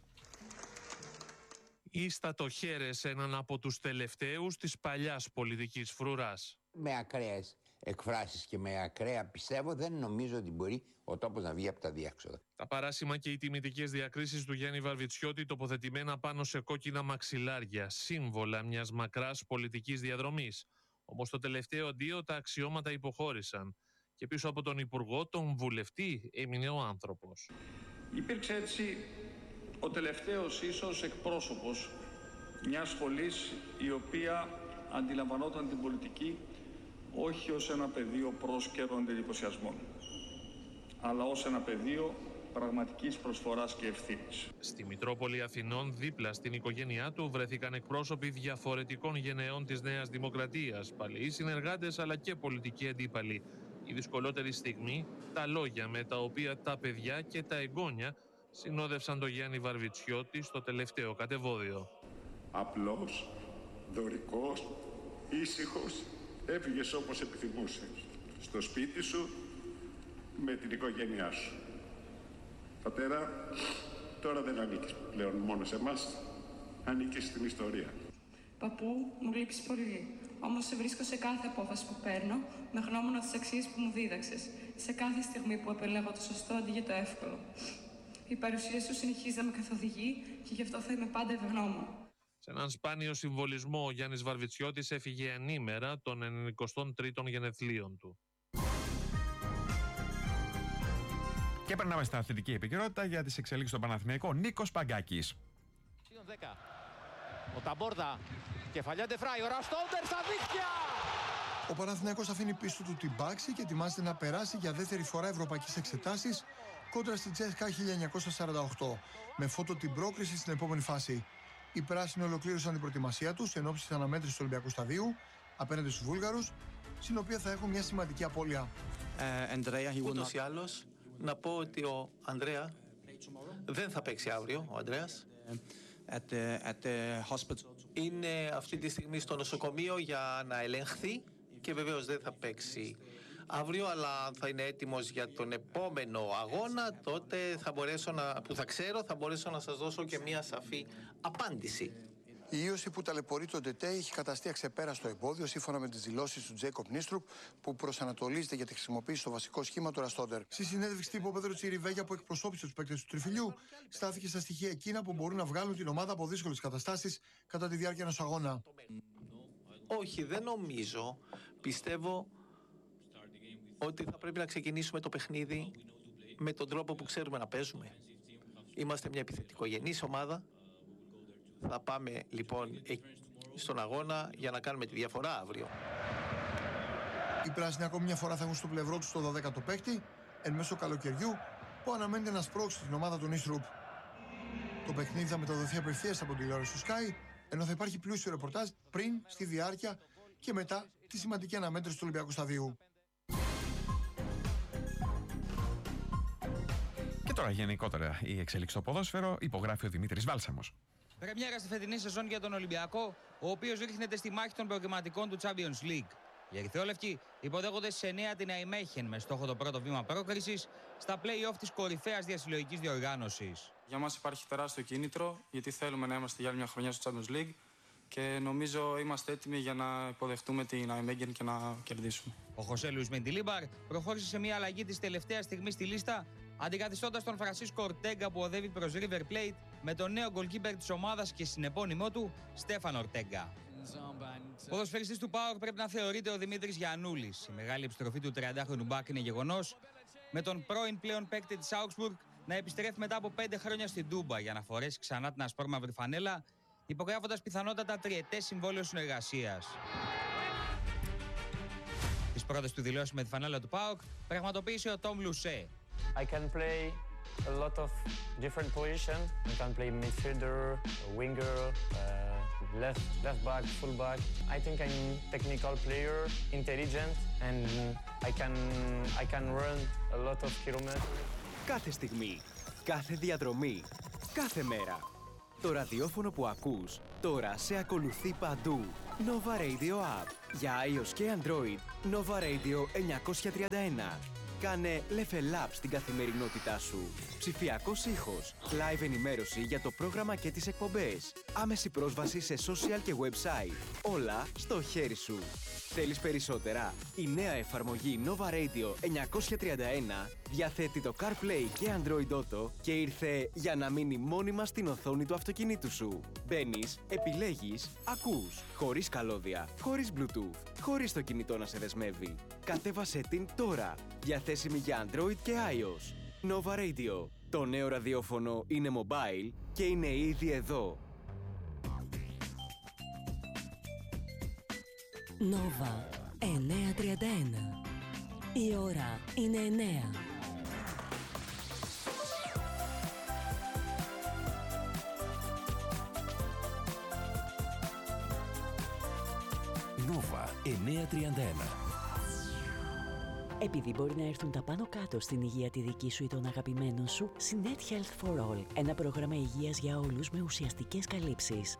Ίστατο χέρες έναν από τους τελευταίους της παλιάς πολιτικής φρουράς. Με ακραίες εκφράσεις και με ακραία πιστεύω δεν νομίζω ότι μπορεί ο τόπος να βγει από τα διέξοδα. Τα παράσημα και οι τιμητικές διακρίσεις του Γιάννη Βαρβιτσιώτη τοποθετημένα πάνω σε κόκκινα μαξιλάρια, σύμβολα μιας μακράς πολιτικής διαδρομής. Όμως το τελευταίο αντίο τα αξιώματα υποχώρησαν και πίσω από τον Υπουργό, τον βουλευτή, έμεινε ο άνθρωπος. Υπήρξε έτσι ο τελευταίος ίσως εκπρόσωπος μιας σχολής η οποία αντιλαμβανόταν την πολιτική όχι ως ένα πεδίο πρόσκαιρων εντυπωσιασμών, αλλά ως ένα πεδίο πραγματικής προσφοράς και ευθύνης. Στη Μητρόπολη Αθηνών, δίπλα στην οικογένειά του, βρέθηκαν εκπρόσωποι διαφορετικών γενεών της Νέας Δημοκρατίας, παλαιοί συνεργάτες αλλά και πολιτικοί αντίπαλοι. Η δυσκολότερη στιγμή, τα λόγια με τα οποία τα παιδιά και τα εγγόνια συνόδευσαν τον Γιάννη Βαρβιτσιώτη στο τελευταίο κατεβόδιο. Απλός, δωρικός, ήσυχος, έφυγες όπως επιθυμούσες, στο σπίτι σου, με την οικογένειά σου. Πατέρα, τώρα δεν ανήκεις πλέον μόνο σε εμάς, ανήκεις στην ιστορία. Παππού, μου λείπεις πολύ. Όμως σε βρίσκω σε κάθε απόφαση που παίρνω, με γνώμονα τις αξίες που μου δίδαξες, σε κάθε στιγμή που επιλέγω το σωστό αντί για το εύκολο. Η παρουσία σου συνεχίζει να με καθοδηγεί και γι' αυτό θα είμαι πάντα ευγνώμων. Σε έναν σπάνιο συμβολισμό, ο Γιάννης Βαρβιτσιώτης έφυγε ανήμερα των 93ων γενεθλίων του. Και περνάμε στην αθλητική επικαιρότητα για τις εξελίξεις στον Παναθηναϊκό. Νίκος Παγκάκης. Ο Ταμπόρδα, κεφαλιά Ντεφράι, ο Ραστόντερ στα δίχτυα! Ο Παναθηναϊκός αφήνει πίσω του την Πάξη και ετοιμάζεται να περάσει για δεύτερη φορά ευρωπαϊκές εξετάσεις κόντρα στη Τσέσκα 1948, με φώτο την πρόκριση στην επόμενη φάση. Οι πράσινοι ολοκλήρωσαν την προετοιμασία τους εν ώψη της αναμέτρησης του Ολυμπιακού Σταδίου απέναντι στους Βούλγαρους, στην οποία θα έχουν μια σημαντική απώλεια. Ούτως ή άλλως, να πω ότι ο Ανδρέα δεν θα παίξει αύριο, ο Ανδρέας. Είναι αυτή τη στιγμή στο νοσοκομείο για να ελεγχθεί και βεβαίως δεν θα παίξει αύριο, αλλά θα είναι έτοιμος για τον επόμενο αγώνα. Τότε που θα ξέρω, θα μπορέσω να σας δώσω και μια σαφή απάντηση. Η ίωση που ταλαιπωρεί τον ΤΕΤΕ έχει καταστεί αξεπέραστο εμπόδιο, σύμφωνα με τις δηλώσεις του Τζέικοπ Νίστρουπ, που προσανατολίζεται για τη χρησιμοποίηση στο βασικό σχήμα του Ραστόντερ. Στη συνέντευξη τύπου, ο Πέτρος Τσιριβέγια, που εκπροσώπησε τους παίκτες του Τριφυλιού, στάθηκε στα στοιχεία εκείνα που μπορούν να βγάλουν την ομάδα από δύσκολες καταστάσεις κατά τη διάρκεια ενός αγώνα. Όχι, δεν νομίζω. Πιστεύω ότι θα πρέπει να ξεκινήσουμε το παιχνίδι με τον τρόπο που ξέρουμε να παίζουμε. Είμαστε μια επιθετικογενής ομάδα. Θα πάμε λοιπόν στον αγώνα για να κάνουμε τη διαφορά αύριο. Οι πράσινοι ακόμη μια φορά θα έχουν στο πλευρό του το 12ο παίκτη εν μέσω καλοκαιριού, που αναμένεται να σπρώξει την ομάδα του Νίστρουπ. Το παιχνίδι θα μεταδοθεί απευθείας από τηλεόραση του Sky, ενώ θα υπάρχει πλούσιο ρεπορτάζ πριν, στη διάρκεια και μετά τη σημαντική αναμέτρηση του Ολυμπιακού Σταδίου. Και τώρα γενικότερα η εξέλιξη στο ποδόσφαιρο υπογράφει ο Δημήτρης Βάλσαμος. Πρεμιέρα στη φετινή σεζόν για τον Ολυμπιακό, ο οποίος ρίχνεται στη μάχη των προκριματικών του Champions League. Οι ερυθρόλευκοι υποδέχονται σε 9 την Αϊμέχεν με στόχο το πρώτο βήμα πρόκρισης στα play-off της κορυφαίας διασυλλογικής διοργάνωσης. Για μας υπάρχει τεράστιο κίνητρο, γιατί θέλουμε να είμαστε για άλλη μια χρονιά στο Champions League και νομίζω είμαστε έτοιμοι για να υποδεχτούμε την Αϊμέχεν και να κερδίσουμε. Ο Χωσέ Λουίς Μεντιλίμπαρ προχώρησε σε μια αλλαγή της τελευταίας στιγμής στη λίστα, αντικαθιστώντας τον Φρανσίσκο Ορτέγκα που οδεύει προς River Plate με τον νέο γκολκίπερ της ομάδας και συνεπώνυμό του Στέφαν Ορτέγκα. Ποδοσφαιριστής του ΠΑΟΚ πρέπει να θεωρείται ο Δημήτρης Γιαννούλης. Η μεγάλη επιστροφή του 30χρονου μπακ είναι γεγονός, με τον πρώην πλέον παίκτη της Augsburg να επιστρέφει μετά από 5 χρόνια στην Τούμπα για να φορέσει ξανά την ασπρόμαυρη φανέλα, υπογράφοντας πιθανότατα τριετές συμβόλαιο συνεργασίας. Τις πρώτες του δηλώσεις με τη φανέλα του ΠΑΟΚ πραγματοποίησε ο Τόμ Λουσέ. I can play a lot of different positions. I can play midfielder, winger, left back, full back. I think I'm technical player, intelligent, and I can run a lot of kilometers. Κάθε στιγμή, κάθε διαδρομή, κάθε μέρα. Το ραδιόφωνο που ακούς τώρα σε ακολουθεί παντού. Nova Radio App. Για iOS και Android, Nova Radio 931. Κάνε level up στην καθημερινότητά σου. Ψηφιακός ήχος, live ενημέρωση για το πρόγραμμα και τις εκπομπές. Άμεση πρόσβαση σε social και website. Όλα στο χέρι σου. Θέλεις περισσότερα? Η νέα εφαρμογή Nova Radio 931 διαθέτει το CarPlay και Android Auto και ήρθε για να μείνει μόνιμα στην οθόνη του αυτοκινήτου σου. Μπαίνεις, επιλέγεις, ακούς. Χωρίς καλώδια, χωρίς Bluetooth, χωρίς το κινητό να σε δεσμεύει. Κατέβασέ την τώρα. Διαθέσιμη για Android και iOS. Nova Radio. Το νέο ραδιόφωνο είναι mobile και είναι ήδη εδώ. Nova 931. Η ώρα είναι 9. Nova 931. Επειδή μπορεί να έρθουν τα πάνω κάτω στην υγεία τη δική σου ή των αγαπημένων σου, Synet Health for All. Ένα πρόγραμμα υγείας για όλους με ουσιαστικές καλύψεις.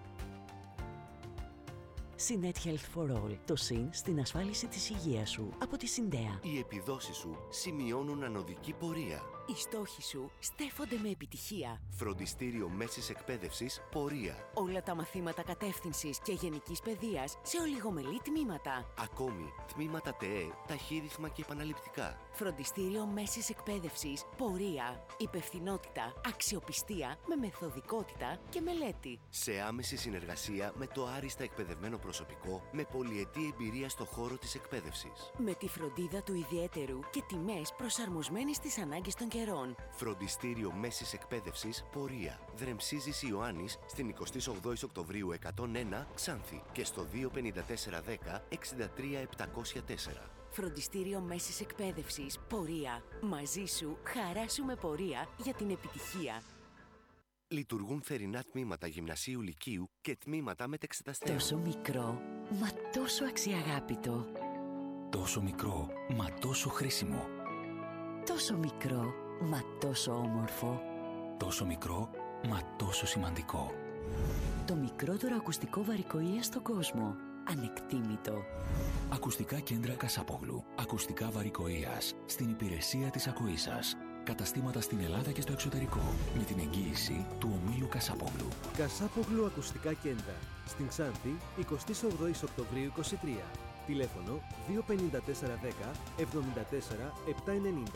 Synet Health for All. Το συν στην ασφάλιση της υγείας σου από τη Συντέα. Οι επιδόσεις σου σημειώνουν ανωδική πορεία. Οι στόχοι σου στέφονται με επιτυχία. Φροντιστήριο μέσης εκπαίδευσης πορεία. Όλα τα μαθήματα κατεύθυνσης και γενικής παιδείας σε ολιγομελή τμήματα. Ακόμη, τμήματα ΤΕΕ, ταχύρυθμα και επαναληπτικά. Φροντιστήριο μέσης εκπαίδευσης πορεία. Υπευθυνότητα, αξιοπιστία με μεθοδικότητα και μελέτη. Σε άμεση συνεργασία με το άριστα εκπαιδευμένο προσωπικό με πολυετή εμπειρία στο χώρο της εκπαίδευσης. Με τη φροντίδα του ιδιαίτερου και τιμές προσαρμοσμένες στις ανάγκες των καιρών. Φροντιστήριο μέσης εκπαίδευσης πορεία. Δρεμσίζης Ιωάννης στην 28 Οκτωβρίου 101 Ξάνθη και στο 25410 63704. Φροντιστήριο μέσης εκπαίδευσης πορεία. Μαζί σου, χαρά σου με πορεία για την επιτυχία. Λειτουργούν θερινά τμήματα γυμνασίου λυκείου και τμήματα μετεξεταστέων. Τόσο μικρό, μα τόσο αξιαγάπητο. Τόσο μικρό, μα τόσο χρήσιμο. Τόσο μικρό, μα τόσο όμορφο. Τόσο μικρό, μα τόσο σημαντικό. Το μικρότερο ακουστικό βαρικοΐα στον κόσμο. Ανεκτήμητο. Ακουστικά κέντρα Κασάπογλου. Ακουστικά βαρικοΐας. Στην υπηρεσία της ακοής σας. Καταστήματα στην Ελλάδα και στο εξωτερικό. Με την εγγύηση του ομίλου Κασάπογλου. Κασάπογλου Ακουστικά Κέντρα. Στην Ξάνθη, 28 Οκτωβρίου 23. Τηλέφωνο 25410 74 790.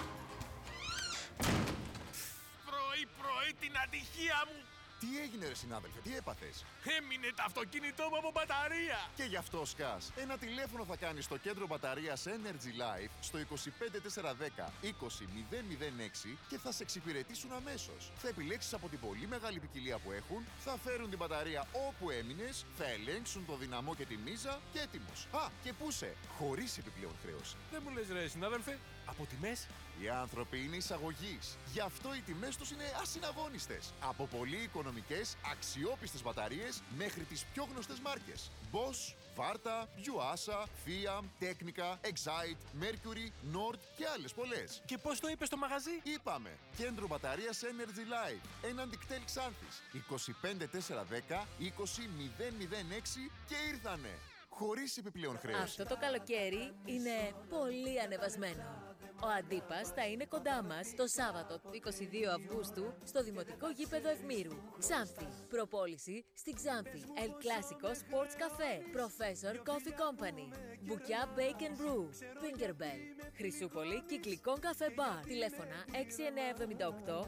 Πρωί την ατυχία μου! Τι έγινε ρε συνάδελφε, τι έπαθες? Έμεινε το αυτοκίνητό μου από μπαταρία! Και γι' αυτό σκάς. Ένα τηλέφωνο θα κάνεις στο κέντρο μπαταρίας Energy Life στο 25410 20006 και θα σε εξυπηρετήσουν αμέσως. Θα επιλέξεις από την πολύ μεγάλη ποικιλία που έχουν, θα φέρουν την μπαταρία όπου έμεινες, θα ελέγξουν το δυναμό και τη μίζα και έτοιμος. Α, και πού σε, χωρίς επιπλέον χρέωση. Δεν μου λες ρε συνάδελφε, από τιμές? Οι άνθρωποι είναι εισαγωγής. Γι' αυτό οι τιμές τους είναι ασυναγώνιστες. Από πολύ οικονομικές, αξιόπιστες μπαταρίες μέχρι τις πιο γνωστές μάρκες. Bosch, Varta, Yuasa, Fiat, Technica, Excite, Mercury, Nord και άλλες πολλές. Και πώς το είπες στο μαγαζί? Είπαμε. Κέντρο μπαταρίας Energy Life. Έναν δικτέλ Ξάνθης. 25410 20006 και ήρθανε. Χωρίς επιπλέον χρέωση. Αυτό το καλοκαίρι είναι πολύ ανεβασμένο. Ο Αντίπας θα είναι κοντά μας το Σάββατο 22 Αυγούστου στο Δημοτικό Γήπεδο Ευμήρου. Ξάνθη. Προπόληση στη Ξάνθη. El Clásico Sports Café. Professor Coffee Company. Μπουκιά Bake and Brew. Fingerbell. Χρυσούπολη Κυκλικών Καφέ Μπαρ. Τηλέφωνα 6978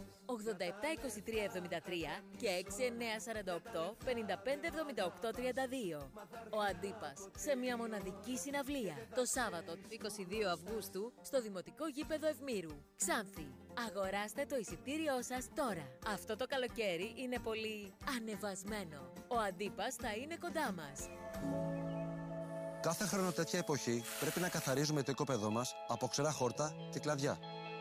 872373 και 6948 557832. Ο Αντίπας σε μια μοναδική συναυλία το Σάββατο 22 Αυγούστου στο Δημοτικό Γήπεδο Ευμήρου. Ξάνθη. Αγοράστε το εισιτήριό σας τώρα. Αυτό το καλοκαίρι είναι πολύ ανεβασμένο. Ο Αντίπας θα είναι κοντά μας. Κάθε χρόνο τέτοια εποχή πρέπει να καθαρίζουμε το οικόπεδό μας από ξερά χόρτα και κλαδιά.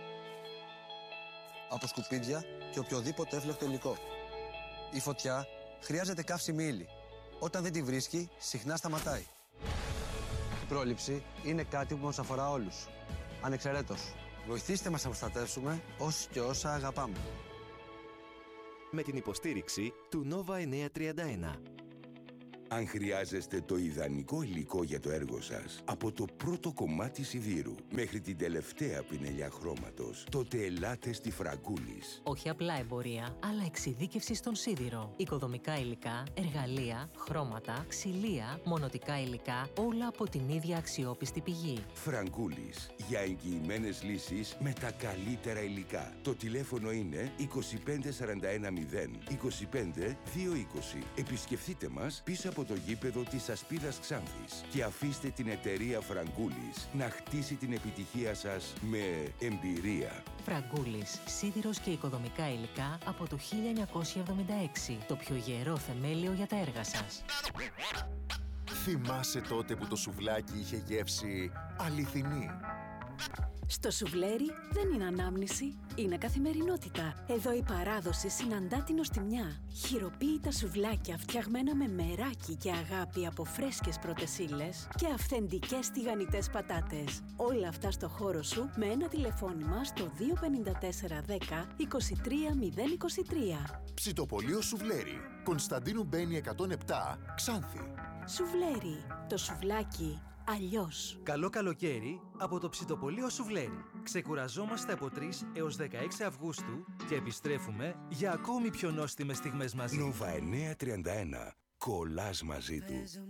Από σκουπίδια και οποιοδήποτε εύλογο υλικό. Η φωτιά χρειάζεται καύσιμη ύλη. Όταν δεν τη βρίσκει, συχνά σταματάει. Η πρόληψη είναι κάτι που μας αφορά όλους, ανεξαιρέτως. Βοηθήστε μας να προστατεύσουμε όσους και όσα αγαπάμε. Με την υποστήριξη του Nova 931. Αν χρειάζεστε το ιδανικό υλικό για το έργο σας, από το πρώτο κομμάτι σιδήρου μέχρι την τελευταία πινελιά χρώματος, τότε ελάτε στη Φραγκούλης. Όχι απλά εμπορία, αλλά εξειδίκευση στον σίδηρο. Οικοδομικά υλικά, εργαλεία, χρώματα, ξυλία, μονοτικά υλικά, όλα από την ίδια αξιόπιστη πηγή. Φραγκούλης, για εγγυημένες λύσεις με τα καλύτερα υλικά. Το τηλέφωνο είναι 25410 25220. Επισκεφτείτε μας πίσω από το γήπεδο της Ασπίδας Ξάνθης και αφήστε την εταιρεία Φραγκούλης να χτίσει την επιτυχία σας με εμπειρία. Φραγκούλης, σίδηρος και οικοδομικά υλικά από το 1976. Το πιο γερό θεμέλιο για τα έργα σας. Θυμάσαι τότε που το σουβλάκι είχε γεύση αληθινή? Στο σουβλέρι δεν είναι ανάμνηση, είναι καθημερινότητα. Εδώ η παράδοση συναντά την νοστιμιά. Χειροποίητα σουβλάκια φτιαγμένα με μεράκι και αγάπη από φρέσκες πρώτες ύλες και αυθεντικές τηγανιτές πατάτες. Όλα αυτά στο χώρο σου με ένα τηλεφώνημα στο 25410 23023. Ψητοπολείο Σουβλέρι. Κωνσταντίνου Μπένη 107, Ξάνθη. Σουβλέρι. Το σουβλάκι αλλιώς. Καλό καλοκαίρι από το Ψητοπολείο Σουβλέρι. Ξεκουραζόμαστε από 3 έως 16 Αυγούστου και επιστρέφουμε για ακόμη πιο νόστιμες στιγμές μαζί. Nova 931. Κολλάς μαζί του.